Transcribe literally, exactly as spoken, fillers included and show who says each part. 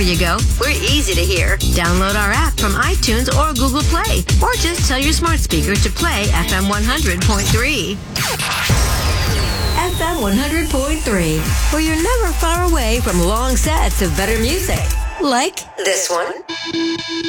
Speaker 1: wherever you go, we're easy to hear. Download our app from iTunes or Google Play, or just tell your smart speaker to play F M one hundred point three. F M one hundred point three, where you're never far away from long sets of better music. Like this one.